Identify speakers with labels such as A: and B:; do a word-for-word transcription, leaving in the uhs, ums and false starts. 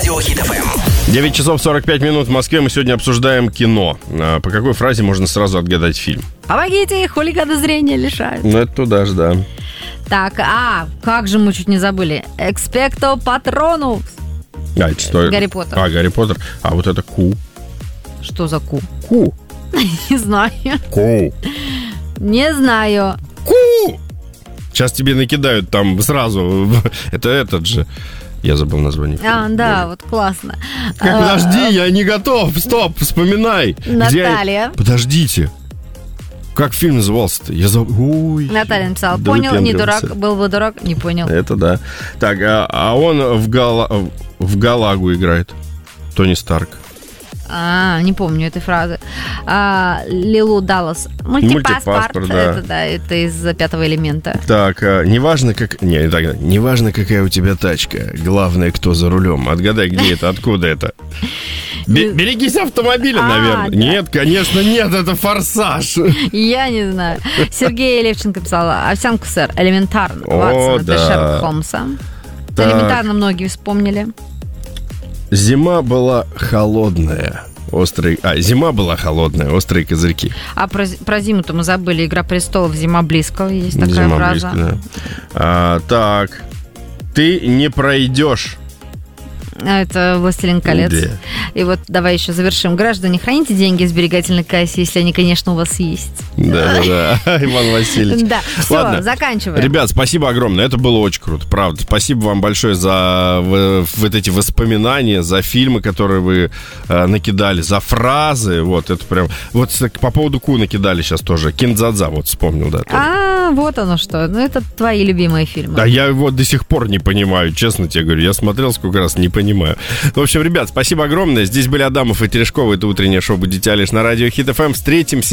A: Радио Хит эф эм.
B: девять часов сорок пять минут в Москве. Мы сегодня обсуждаем кино. По какой фразе можно сразу отгадать фильм?
C: Помогите, хулиганы зрения лишают.
B: Ну, это туда же, да.
C: Так, а, как же мы чуть не забыли. Expecto Patronus.
B: А, это что?
C: Гарри Поттер.
B: А, Гарри Поттер. А вот это Ку.
C: Что за Ку?
B: Ку.
C: Не знаю.
B: Ку.
C: Не знаю.
B: Ку! Сейчас тебе накидают там сразу. Это этот же. Я забыл название.
C: А, да, вот классно.
B: Подожди, я не готов. Стоп, вспоминай.
C: Наталья.
B: Где... Подождите. Как фильм назывался-то? Я забыл. Ой.
C: Наталья написала, понял, не дурак, был бы дурак, не понял.
B: Это да. Так, а, а он в, Гала... в Галагу играет. Тони Старк.
C: А, не помню этой фразы. А, Лилу Даллас. Мультипаспорт.
B: Мультипаспорт, да.
C: Это, да, это из «Пятого элемента».
B: Так, а, неважно, как... Не, так, неважно, какая у тебя тачка. Главное, кто за рулем. Отгадай, где это, откуда это. Берегись автомобиля,
C: а,
B: наверное.
C: да.
B: Нет, конечно, нет, это «Форсаж».
C: Я не знаю. Сергей Левченко писал, овсянку, сэр, элементарно.
B: О,
C: Ватсон,
B: да.
C: это Шерлок Холмса.
B: Так.
C: Элементарно многие вспомнили.
B: Зима была холодная. Острые... А, зима была холодная, острые козырьки.
C: А про, про зиму-то мы забыли. «Игра престолов», «Зима близко». Есть такая
B: Зима
C: фраза.
B: близко, да. А, так. Ты не пройдешь.
C: Это «Властелин колец».
B: Да.
C: И вот давай еще завершим. Граждане, храните деньги в сберегательной кассе, если они, конечно, у вас есть.
B: Да-да-да, Иван Васильевич.
C: Да, все,
B: Ладно.
C: заканчиваем.
B: Ребят, спасибо огромное, это было очень круто, правда. Спасибо вам большое за в, вот эти воспоминания, за фильмы, которые вы э, накидали, за фразы. Вот, это прям... Вот по поводу Ку накидали сейчас тоже. Киндзадза, вот вспомнил, да. Тоже.
C: А, вот оно что. Ну, это твои любимые фильмы.
B: Да, я его до сих пор не понимаю, честно тебе говорю. Я смотрел сколько раз, не понимаю. В общем, ребят, спасибо огромное. Здесь были Адамов и Терешкова. Это утреннее шоу «Будете лишь» на радио Хит эф эм. Встретимся